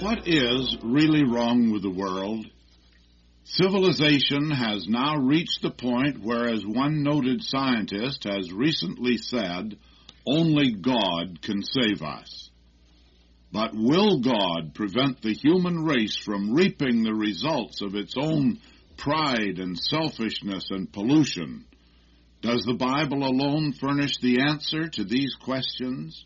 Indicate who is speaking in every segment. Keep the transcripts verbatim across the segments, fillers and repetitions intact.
Speaker 1: What is really wrong with the world? Civilization has now reached the point where, as one noted scientist has recently said, only God can save us. But will God prevent the human race from reaping the results of its own pride and selfishness and pollution? Does the Bible alone furnish the answer to these questions?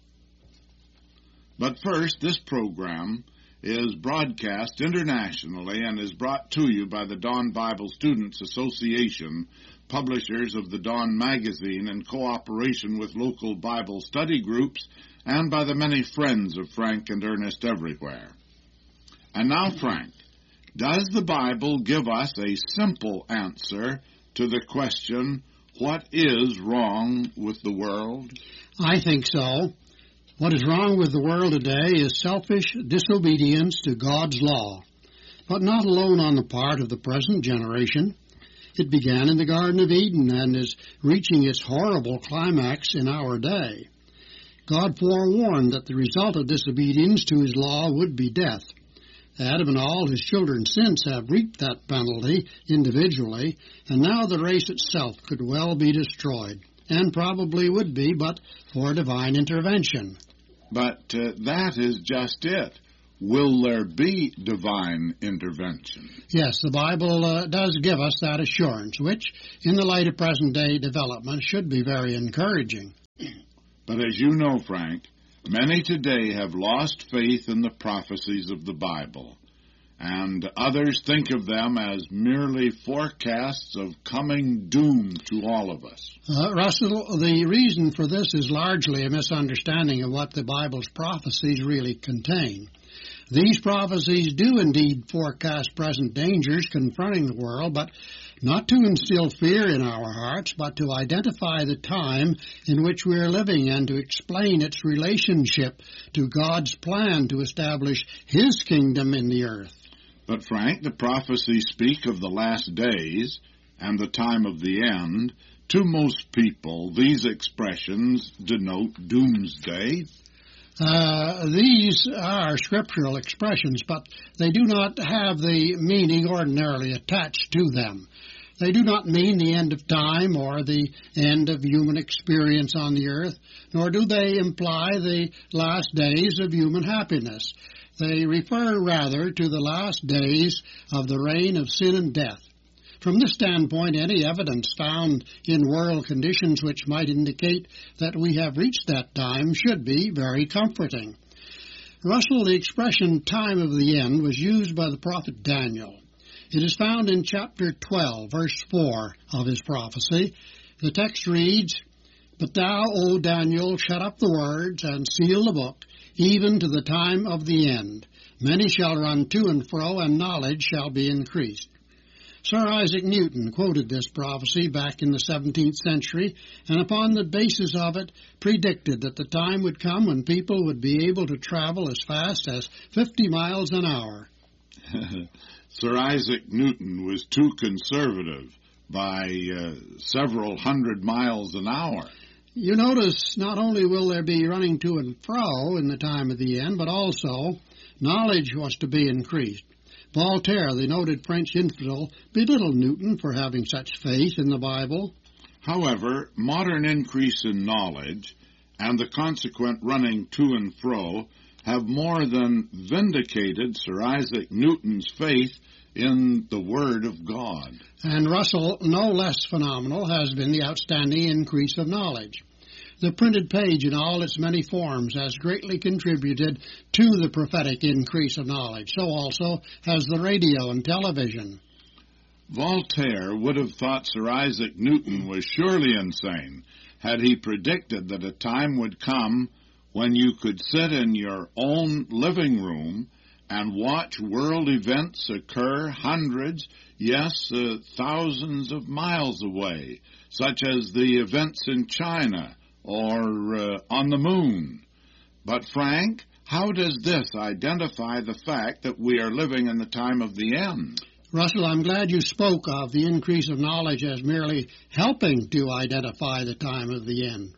Speaker 1: But first, this program is broadcast internationally and is brought to you by the Dawn Bible Students Association, publishers of the Dawn magazine, in cooperation with local Bible study groups, and by the many friends of Frank and Ernest everywhere. And now, Frank, does the Bible give us a simple answer to the question, what is wrong with the world?
Speaker 2: I think so. What is wrong with the world today is selfish disobedience to God's law, but not alone on the part of the present generation. It began in the Garden of Eden and is reaching its horrible climax in our day. God forewarned that the result of disobedience to His law would be death. Adam and all his children since have reaped that penalty individually, and now the race itself could well be destroyed, and probably would be but for divine intervention.
Speaker 1: But uh, that is just it. Will there be divine intervention?
Speaker 2: Yes, the Bible uh, does give us that assurance, which, in the light of present-day development, should be very encouraging.
Speaker 1: But as you know, Frank, many today have lost faith in the prophecies of the Bible, and others think of them as merely forecasts of coming doom to all of us.
Speaker 2: Uh, Russell, the reason for this is largely a misunderstanding of what the Bible's prophecies really contain. These prophecies do indeed forecast present dangers confronting the world, but not to instill fear in our hearts, but to identify the time in which we are living and to explain its relationship to God's plan to establish His kingdom in the earth.
Speaker 1: But, Frank, the prophecies speak of the last days and the time of the end. To most people, these expressions denote doomsday.
Speaker 2: Uh, these are scriptural expressions, but they do not have the meaning ordinarily attached to them. They do not mean the end of time or the end of human experience on the earth, nor do they imply the last days of human happiness. They refer rather to the last days of the reign of sin and death. From this standpoint, any evidence found in world conditions which might indicate that we have reached that time should be very comforting. Russell, the expression time of the end was used by the prophet Daniel. It is found in chapter twelve, verse four of his prophecy. The text reads, "But thou, O Daniel, shut up the words and seal the book, even to the time of the end. Many shall run to and fro, and knowledge shall be increased." Sir Isaac Newton quoted this prophecy back in the seventeenth century, and upon the basis of it predicted that the time would come when people would be able to travel as fast as fifty miles an hour.
Speaker 1: Sir Isaac Newton was too conservative by uh, several hundred miles an hour.
Speaker 2: You notice not only will there be running to and fro in the time of the end, but also knowledge was to be increased. Voltaire, the noted French infidel, belittled Newton for having such faith in the Bible.
Speaker 1: However, modern increase in knowledge and the consequent running to and fro have more than vindicated Sir Isaac Newton's faith in the Word of God.
Speaker 2: And Russell, no less phenomenal, has been the outstanding increase of knowledge. The printed page in all its many forms has greatly contributed to the prophetic increase of knowledge. So also has the radio and television.
Speaker 1: Voltaire would have thought Sir Isaac Newton was surely insane had he predicted that a time would come when you could sit in your own living room and watch world events occur hundreds, yes, uh, thousands of miles away, such as the events in China or uh, on the moon. But, Frank, how does this identify the fact that we are living in the time of the end?
Speaker 2: Russell, I'm glad you spoke of the increase of knowledge as merely helping to identify the time of the end.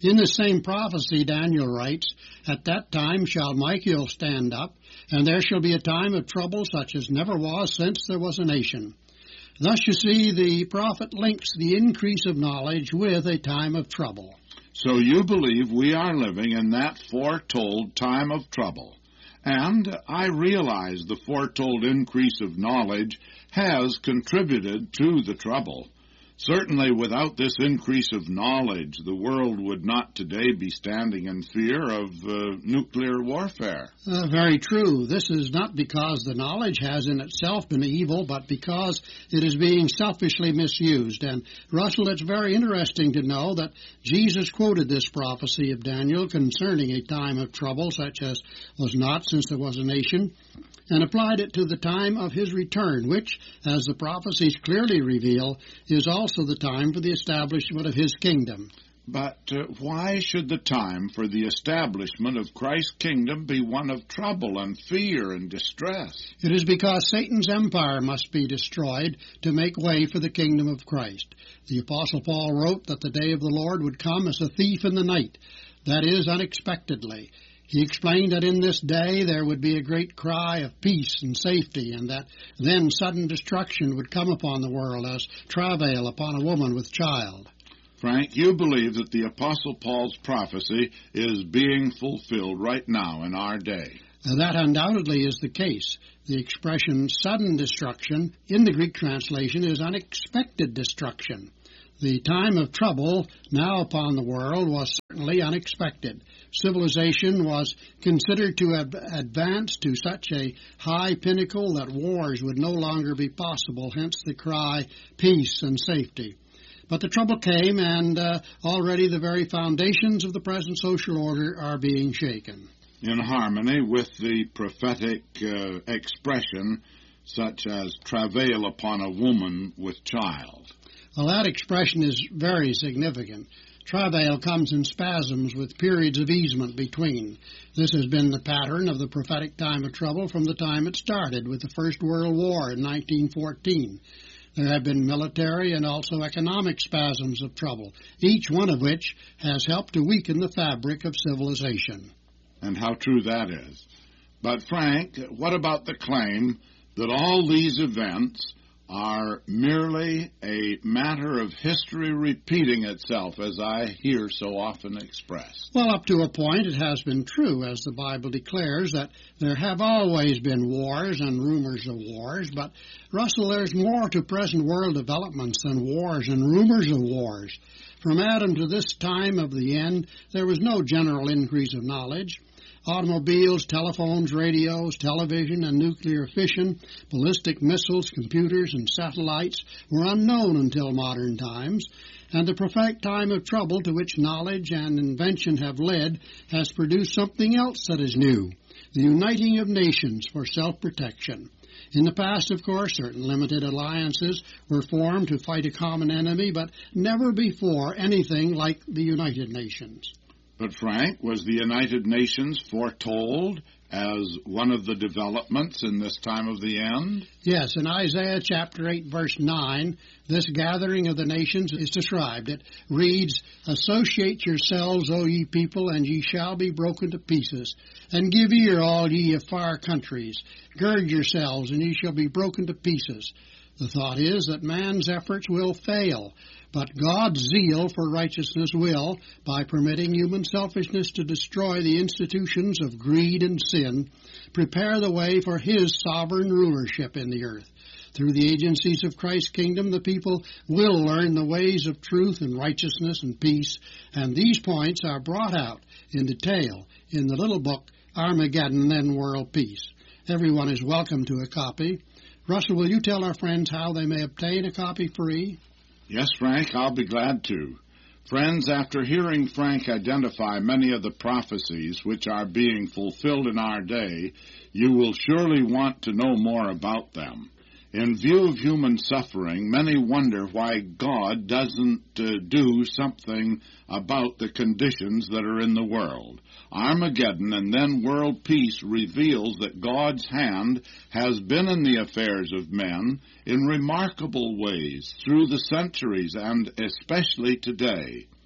Speaker 2: In the same prophecy, Daniel writes, "At that time shall Michael stand up, and there shall be a time of trouble such as never was since there was a nation." Thus you see the prophet links the increase of knowledge with a time of trouble.
Speaker 1: So you believe we are living in that foretold time of trouble. And I realize the foretold increase of knowledge has contributed to the trouble. Certainly without this increase of knowledge, the world would not today be standing in fear of uh, nuclear warfare.
Speaker 2: Uh, very true. This is not because the knowledge has in itself been evil, but because it is being selfishly misused. And, Russell, it's very interesting to know that Jesus quoted this prophecy of Daniel concerning a time of trouble such as was not since there was a nation, and applied it to the time of his return, which, as the prophecies clearly reveal, is also the time for the establishment of his kingdom.
Speaker 1: But uh, why should the time for the establishment of Christ's kingdom be one of trouble and fear and distress?
Speaker 2: It is because Satan's empire must be destroyed to make way for the kingdom of Christ. The Apostle Paul wrote that the day of the Lord would come as a thief in the night, that is, unexpectedly. He explained that in this day there would be a great cry of peace and safety, and that then sudden destruction would come upon the world as travail upon a woman with child.
Speaker 1: Frank, you believe that the Apostle Paul's prophecy is being fulfilled right now in our day.
Speaker 2: And that undoubtedly is the case. The expression sudden destruction in the Greek translation is unexpected destruction. The time of trouble now upon the world was certainly unexpected. Civilization was considered to have advanced to such a high pinnacle that wars would no longer be possible, hence the cry, peace and safety. But the trouble came, and uh, already the very foundations of the present social order are being shaken.
Speaker 1: In harmony with the prophetic uh, expression, such as travail upon a woman with child.
Speaker 2: Well, that expression is very significant. Travail comes in spasms with periods of easement between. This has been the pattern of the prophetic time of trouble from the time it started with the First World War in nineteen fourteen. There have been military and also economic spasms of trouble, each one of which has helped to weaken the fabric of civilization.
Speaker 1: And how true that is. But, Frank, what about the claim that all these events are merely a matter of history repeating itself, as I hear so often expressed?
Speaker 2: Well, up to a point it has been true, as the Bible declares, that there have always been wars and rumors of wars, but, Russell, there's more to present world developments than wars and rumors of wars. From Adam to this time of the end, there was no general increase of knowledge. Automobiles, telephones, radios, television, and nuclear fission, ballistic missiles, computers, and satellites were unknown until modern times, and the prophetic time of trouble to which knowledge and invention have led has produced something else that is new, the uniting of nations for self-protection. In the past, of course, certain limited alliances were formed to fight a common enemy, but never before anything like the United Nations.
Speaker 1: But, Frank, was the United Nations foretold as one of the developments in this time of the end?
Speaker 2: Yes, in Isaiah chapter eight, verse nine, this gathering of the nations is described. It reads, "Associate yourselves, O ye people, and ye shall be broken to pieces. And give ear, all ye of far countries. Gird yourselves, and ye shall be broken to pieces." The thought is that man's efforts will fail, but God's zeal for righteousness will, by permitting human selfishness to destroy the institutions of greed and sin, prepare the way for His sovereign rulership in the earth. Through the agencies of Christ's kingdom, the people will learn the ways of truth and righteousness and peace, and these points are brought out in detail in the little book, Armageddon, Then World Peace. Everyone is welcome to a copy. Russell, will you tell our friends how they may obtain a copy free?
Speaker 1: Yes, Frank, I'll be glad to. Friends, after hearing Frank identify many of the prophecies which are being fulfilled in our day, you will surely want to know more about them. In view of human suffering, many wonder why God doesn't uh, do something about the conditions that are in the world. Armageddon and Then World Peace reveals that God's hand has been in the affairs of men in remarkable ways through the centuries and especially today.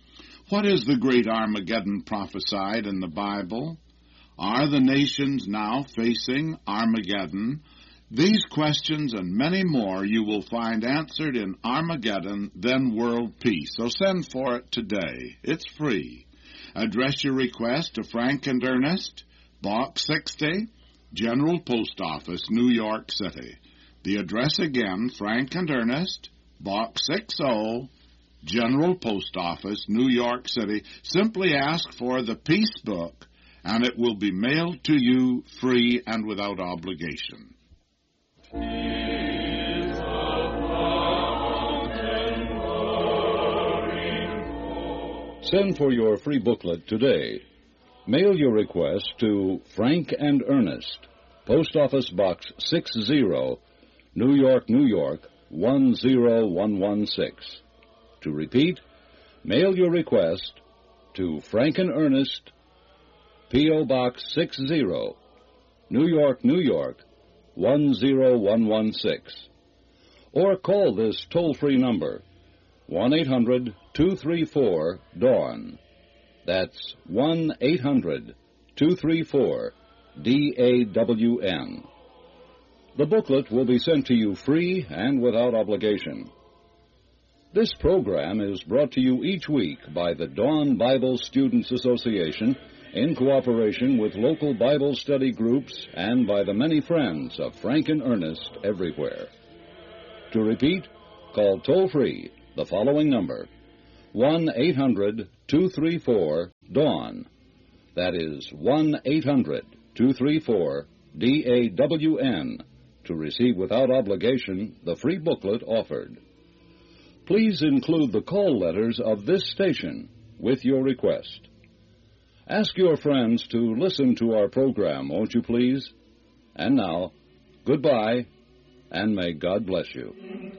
Speaker 1: What is the great Armageddon prophesied in the Bible? Are the nations now facing Armageddon? These questions and many more you will find answered in Armageddon, Then World Peace. So send for it today. It's free. Address your request to Frank and Ernest, Box sixty, General Post Office, New York City. The address again, Frank and Ernest, Box sixty, General Post Office, New York City. Simply ask for the Peace Book, and it will be mailed to you free and without obligation.
Speaker 3: Send for your free booklet today. Mail your request to Frank and Ernest, Post Office Box sixty, New York, New York, one zero one one six. To repeat, mail your request to Frank and Ernest, P O. Box sixty, New York, New York, one zero one one six. Or call this toll-free number, one eight hundred two three four DAWN. That's one eight hundred two three four D A W N. The booklet will be sent to you free and without obligation. This program is brought to you each week by the Dawn Bible Students Association in cooperation with local Bible study groups and by the many friends of Frank and Ernest everywhere. To repeat, call toll-free the following number, one eight hundred two three four DAWN. That is one eight hundred two three four D A W N to receive without obligation the free booklet offered. Please include the call letters of this station with your request. Ask your friends to listen to our program, won't you please? And now, goodbye, and may God bless you.